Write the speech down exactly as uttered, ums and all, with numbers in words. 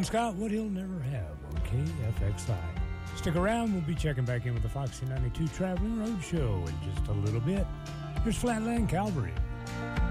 Bon Scott, What He'll Never Have on K F X I. Stick around, we'll be checking back in with the Foxy ninety-two Traveling Road Show in just a little bit. Here's Flatland Calvary.